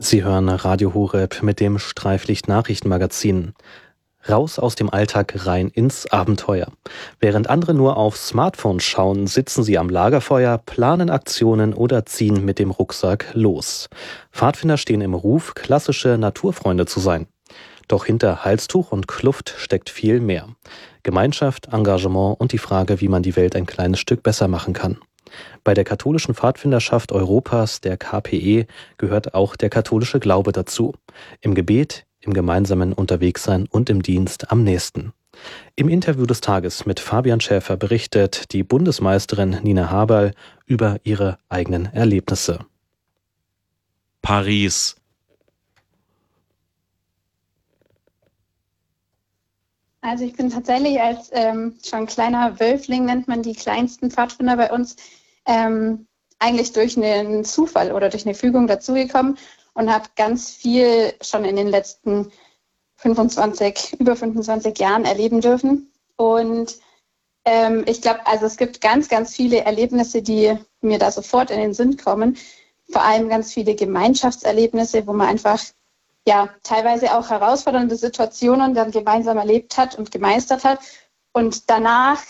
Sie hören Radio Horeb mit dem Streiflicht-Nachrichtenmagazin. Raus aus dem Alltag, rein ins Abenteuer. Während andere nur auf Smartphones schauen, sitzen sie am Lagerfeuer, planen Aktionen oder ziehen mit dem Rucksack los. Pfadfinder stehen im Ruf, klassische Naturfreunde zu sein. Doch hinter Halstuch und Kluft steckt viel mehr. Gemeinschaft, Engagement und die Frage, wie man die Welt ein kleines Stück besser machen kann. Bei der katholischen Pfadfinderschaft Europas, der KPE, gehört auch der katholische Glaube dazu. Im Gebet, im gemeinsamen Unterwegssein und im Dienst am nächsten. Im Interview des Tages mit Fabian Schäfer berichtet die Bundesmeisterin Nina Haberl über ihre eigenen Erlebnisse. Paris. Also ich bin tatsächlich als schon kleiner Wölfling, nennt man die kleinsten Pfadfinder bei uns, eigentlich durch einen Zufall oder durch eine Fügung dazugekommen und habe ganz viel schon in den letzten über 25 Jahren erleben dürfen. Und ich glaube, also es gibt ganz, ganz viele Erlebnisse, die mir da sofort in den Sinn kommen. Vor allem ganz viele Gemeinschaftserlebnisse, wo man einfach teilweise auch herausfordernde Situationen dann gemeinsam erlebt hat und gemeistert hat. Und danach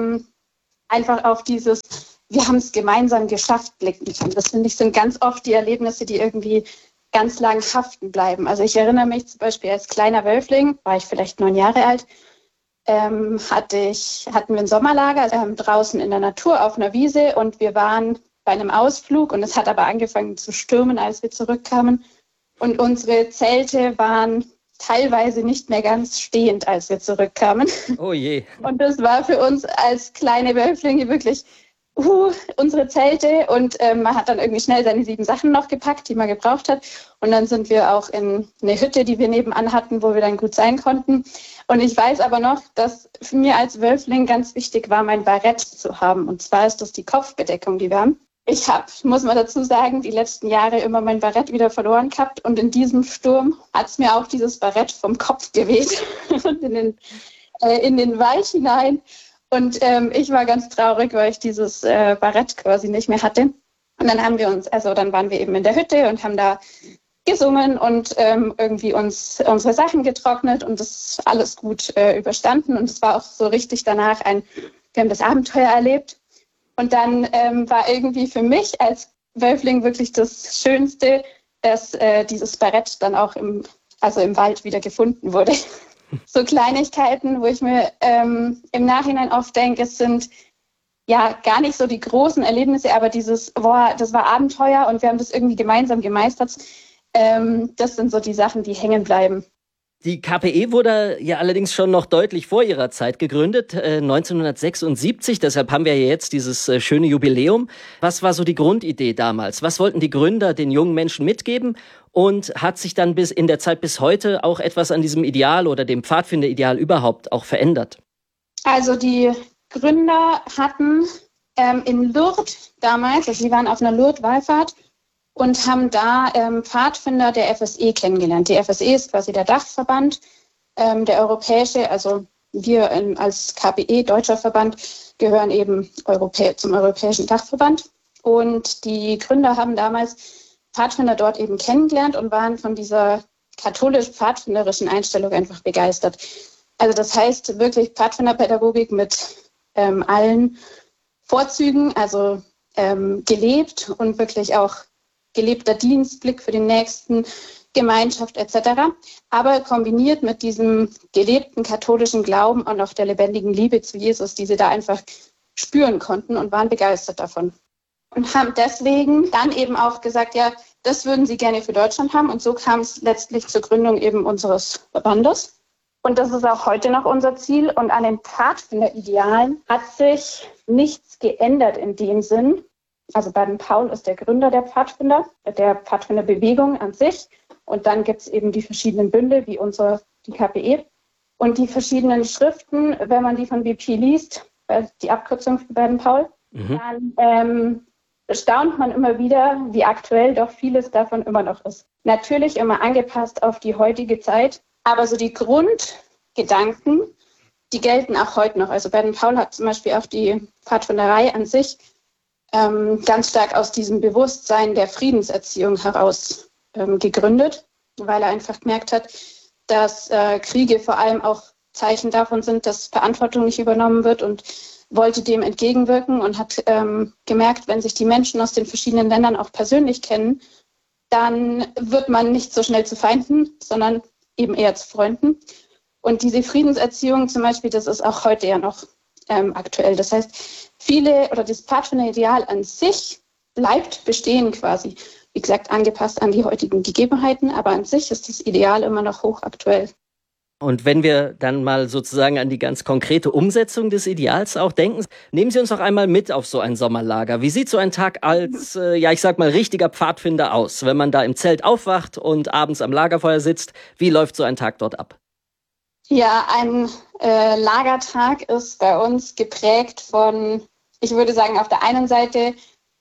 einfach auf dieses wir haben es gemeinsam geschafft blicken kann. Das finde ich sind ganz oft die Erlebnisse, die irgendwie ganz lang haften bleiben. Also ich erinnere mich zum Beispiel als kleiner Wölfling, war ich vielleicht 9 Jahre alt, hatten wir ein Sommerlager draußen in der Natur auf einer Wiese und wir waren bei einem Ausflug und es hat aber angefangen zu stürmen, als wir zurückkamen. Und unsere Zelte waren teilweise nicht mehr ganz stehend, als wir zurückkamen. Oh je. Und das war für uns als kleine Wölflinge wirklich unsere Zelte. Und man hat dann irgendwie schnell seine 7 Sachen noch gepackt, die man gebraucht hat. Und dann sind wir auch in eine Hütte, die wir nebenan hatten, wo wir dann gut sein konnten. Und ich weiß aber noch, dass für mir als Wölfling ganz wichtig war, mein Barett zu haben. Und zwar ist das die Kopfbedeckung, die wir haben. Ich habe, muss man dazu sagen, die letzten Jahre immer mein Barett wieder verloren gehabt. Und in diesem Sturm hat es mir auch dieses Barett vom Kopf geweht und in den Wald hinein. Und ich war ganz traurig, weil ich dieses Barett quasi nicht mehr hatte. Und dann dann waren wir eben in der Hütte und haben da gesungen und irgendwie uns unsere Sachen getrocknet und das alles gut überstanden. Und es war auch so richtig danach wir haben das Abenteuer erlebt. Und dann war irgendwie für mich als Wölfling wirklich das Schönste, dass dieses Barett dann auch im Wald wieder gefunden wurde. So Kleinigkeiten, wo ich mir im Nachhinein oft denke, es sind ja gar nicht so die großen Erlebnisse, aber das war Abenteuer und wir haben das irgendwie gemeinsam gemeistert. Das sind so die Sachen, die hängen bleiben. Die KPE wurde ja allerdings schon noch deutlich vor ihrer Zeit gegründet, 1976. Deshalb haben wir ja jetzt dieses schöne Jubiläum. Was war so die Grundidee damals? Was wollten die Gründer den jungen Menschen mitgeben? Und hat sich dann in der Zeit bis heute auch etwas an diesem Ideal oder dem Pfadfinder-Ideal überhaupt auch verändert? Also die Gründer hatten in Lourdes damals, also sie waren auf einer Lourdes-Wallfahrt, und haben da Pfadfinder der FSE kennengelernt. Die FSE ist quasi der Dachverband, der europäische, also wir als KPE, deutscher Verband, gehören eben zum europäischen Dachverband. Und die Gründer haben damals Pfadfinder dort eben kennengelernt und waren von dieser katholisch-pfadfinderischen Einstellung einfach begeistert. Also das heißt wirklich Pfadfinderpädagogik mit allen Vorzügen, also gelebt und wirklich auch gelebter Dienst, Blick für den Nächsten, Gemeinschaft etc., aber kombiniert mit diesem gelebten katholischen Glauben und auch der lebendigen Liebe zu Jesus, die sie da einfach spüren konnten und waren begeistert davon. Und haben deswegen dann eben auch gesagt, ja, das würden sie gerne für Deutschland haben. Und so kam es letztlich zur Gründung eben unseres Verbandes. Und das ist auch heute noch unser Ziel. Und an den Pfadfinder-Idealen hat sich nichts geändert in dem Sinn. Also Baden-Powell ist der Gründer der Pfadfinderbewegung an sich. Und dann gibt es eben die verschiedenen Bünde, wie die KPE. Und die verschiedenen Schriften, wenn man die von BP liest, die Abkürzung für Baden-Powell, dann staunt man immer wieder, wie aktuell doch vieles davon immer noch ist. Natürlich immer angepasst auf die heutige Zeit, aber so die Grundgedanken, die gelten auch heute noch. Also Baden-Powell hat zum Beispiel auch die Pfadfinderei an sich ganz stark aus diesem Bewusstsein der Friedenserziehung heraus gegründet, weil er einfach gemerkt hat, dass Kriege vor allem auch Zeichen davon sind, dass Verantwortung nicht übernommen wird, und wollte dem entgegenwirken und hat gemerkt, wenn sich die Menschen aus den verschiedenen Ländern auch persönlich kennen, dann wird man nicht so schnell zu Feinden, sondern eben eher zu Freunden. Und diese Friedenserziehung zum Beispiel, das ist auch heute ja noch aktuell. Das heißt, das Pfadfinder-Ideal an sich bleibt bestehen quasi. Wie gesagt, angepasst an die heutigen Gegebenheiten, aber an sich ist das Ideal immer noch hochaktuell. Und wenn wir dann mal sozusagen an die ganz konkrete Umsetzung des Ideals auch denken, nehmen Sie uns doch einmal mit auf so ein Sommerlager. Wie sieht so ein Tag als, ich sag mal, richtiger Pfadfinder aus, wenn man da im Zelt aufwacht und abends am Lagerfeuer sitzt? Wie läuft so ein Tag dort ab? Ja, ein Lagertag ist bei uns geprägt von, ich würde sagen, auf der einen Seite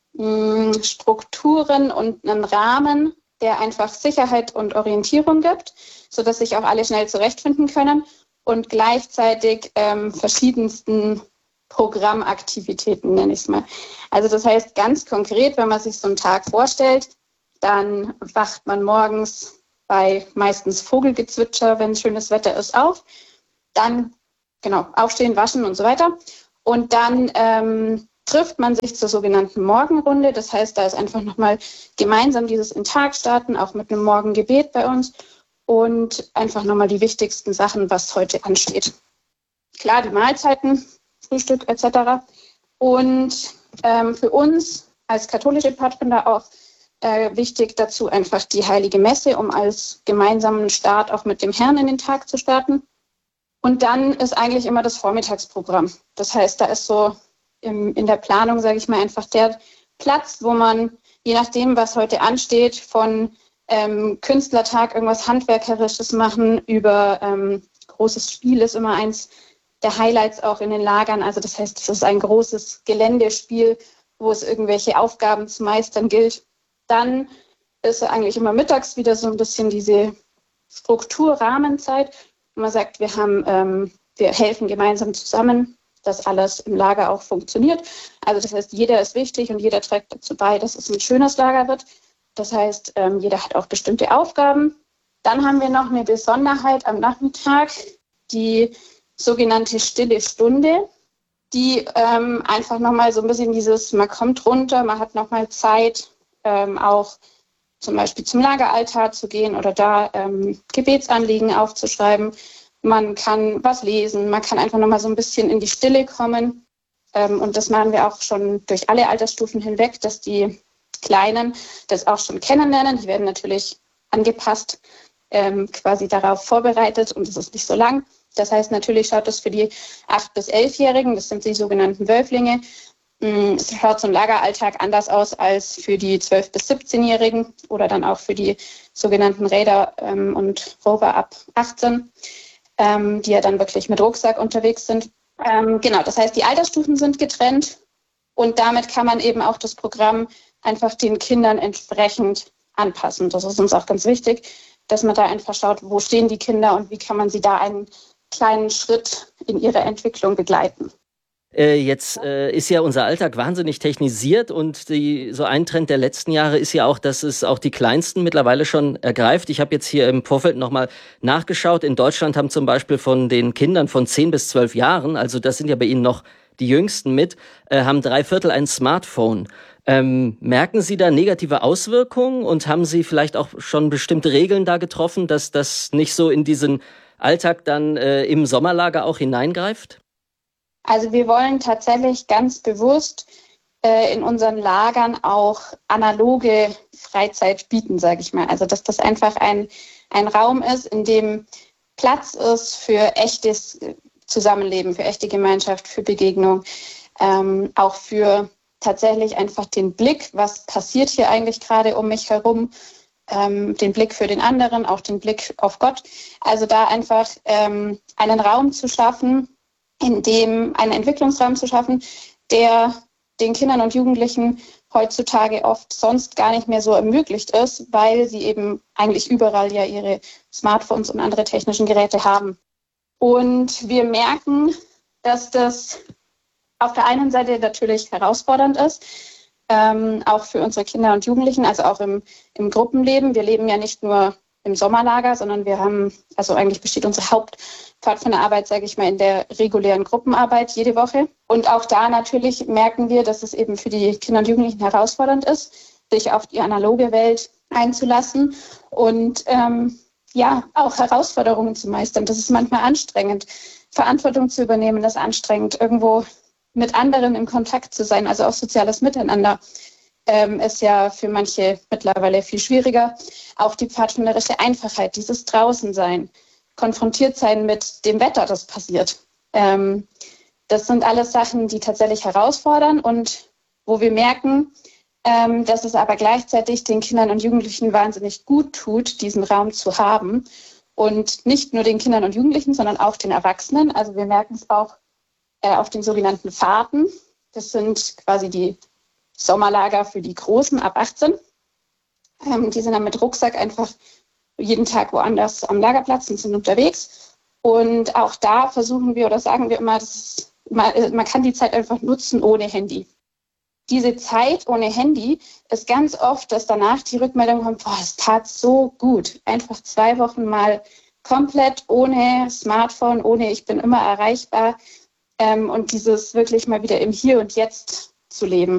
Strukturen und einen Rahmen, der einfach Sicherheit und Orientierung gibt, sodass sich auch alle schnell zurechtfinden können, und gleichzeitig verschiedensten Programmaktivitäten, nenne ich es mal. Also das heißt ganz konkret, wenn man sich so einen Tag vorstellt, dann wacht man morgens bei meistens Vogelgezwitscher, wenn schönes Wetter ist, auf. Dann aufstehen, waschen und so weiter. Und dann trifft man sich zur sogenannten Morgenrunde. Das heißt, da ist einfach nochmal gemeinsam dieses in Tag starten, auch mit einem Morgengebet bei uns, und einfach nochmal die wichtigsten Sachen, was heute ansteht. Klar, die Mahlzeiten, Frühstück etc. Und für uns als katholische Pfadfinder auch wichtig dazu einfach die Heilige Messe, um als gemeinsamen Start auch mit dem Herrn in den Tag zu starten. Und dann ist eigentlich immer das Vormittagsprogramm. Das heißt, da ist so in der Planung, sage ich mal, einfach der Platz, wo man, je nachdem, was heute ansteht, von Künstlertag irgendwas Handwerkerisches machen, über großes Spiel ist immer eins der Highlights auch in den Lagern. Also das heißt, es ist ein großes Geländespiel, wo es irgendwelche Aufgaben zu meistern gilt. Dann ist eigentlich immer mittags wieder so ein bisschen diese Strukturrahmenzeit, wo man sagt, wir helfen gemeinsam zusammen, dass alles im Lager auch funktioniert. Also das heißt, jeder ist wichtig und jeder trägt dazu bei, dass es ein schönes Lager wird. Das heißt, jeder hat auch bestimmte Aufgaben. Dann haben wir noch eine Besonderheit am Nachmittag, die sogenannte stille Stunde, die einfach nochmal so ein bisschen man kommt runter, man hat nochmal Zeit, auch zum Beispiel zum Lageraltar zu gehen oder da Gebetsanliegen aufzuschreiben. Man kann was lesen, man kann einfach nochmal so ein bisschen in die Stille kommen. Und das machen wir auch schon durch alle Altersstufen hinweg, dass die Kleinen das auch schon kennenlernen. Die werden natürlich angepasst, quasi darauf vorbereitet, und es ist nicht so lang. Das heißt, natürlich schaut das für die 8- bis 11-Jährigen, das sind die sogenannten Wölflinge, es schaut zum Lageralltag anders aus als für die 12- bis 17-Jährigen oder dann auch für die sogenannten Raider und Rover ab 18, die ja dann wirklich mit Rucksack unterwegs sind. Das heißt, die Altersstufen sind getrennt, und damit kann man eben auch das Programm einfach den Kindern entsprechend anpassen. Das ist uns auch ganz wichtig, dass man da einfach schaut, wo stehen die Kinder und wie kann man sie da einen kleinen Schritt in ihrer Entwicklung begleiten. Jetzt ist ja unser Alltag wahnsinnig technisiert, und so ein Trend der letzten Jahre ist ja auch, dass es auch die Kleinsten mittlerweile schon ergreift. Ich habe jetzt hier im Vorfeld nochmal nachgeschaut. In Deutschland haben zum Beispiel von den Kindern von 10 bis 12 Jahren, also das sind ja bei Ihnen noch die Jüngsten mit, haben 3/4 ein Smartphone. Merken Sie da negative Auswirkungen, und haben Sie vielleicht auch schon bestimmte Regeln da getroffen, dass das nicht so in diesen Alltag dann im Sommerlager auch hineingreift? Also wir wollen tatsächlich ganz bewusst in unseren Lagern auch analoge Freizeit bieten, sage ich mal. Also dass das einfach ein Raum ist, in dem Platz ist für echtes Zusammenleben, für echte Gemeinschaft, für Begegnung, auch für tatsächlich einfach den Blick, was passiert hier eigentlich gerade um mich herum, den Blick für den anderen, auch den Blick auf Gott. Also da einfach einen Raum zu schaffen, einen Entwicklungsraum zu schaffen, der den Kindern und Jugendlichen heutzutage oft sonst gar nicht mehr so ermöglicht ist, weil sie eben eigentlich überall ja ihre Smartphones und andere technischen Geräte haben. Und wir merken, dass das auf der einen Seite natürlich herausfordernd ist, auch für unsere Kinder und Jugendlichen, also auch im Gruppenleben. Wir leben ja nicht nur im Sommerlager, sondern wir haben, also eigentlich besteht unsere Hauptpfadfinderarbeit, sage ich mal, in der regulären Gruppenarbeit jede Woche. Und auch da natürlich merken wir, dass es eben für die Kinder und Jugendlichen herausfordernd ist, sich auf die analoge Welt einzulassen und auch Herausforderungen zu meistern. Das ist manchmal anstrengend. Verantwortung zu übernehmen, das ist anstrengend. Irgendwo mit anderen in Kontakt zu sein, also auch soziales Miteinander, ist ja für manche mittlerweile viel schwieriger. Auch die pfadfinderische Einfachheit, dieses Draußensein, konfrontiert sein mit dem Wetter, das passiert. Das sind alles Sachen, die tatsächlich herausfordern und wo wir merken, dass es aber gleichzeitig den Kindern und Jugendlichen wahnsinnig gut tut, diesen Raum zu haben. Und nicht nur den Kindern und Jugendlichen, sondern auch den Erwachsenen. Also wir merken es auch auf den sogenannten Fahrten. Das sind quasi die Sommerlager für die Großen ab 18. Die sind dann mit Rucksack einfach jeden Tag woanders am Lagerplatz und sind unterwegs. Und auch da versuchen wir oder sagen wir immer, man kann die Zeit einfach nutzen ohne Handy. Diese Zeit ohne Handy ist ganz oft, dass danach die Rückmeldung kommt, es tat so gut. Einfach 2 Wochen mal komplett ohne Smartphone, ohne ich bin immer erreichbar und dieses wirklich mal wieder im Hier und Jetzt zu leben.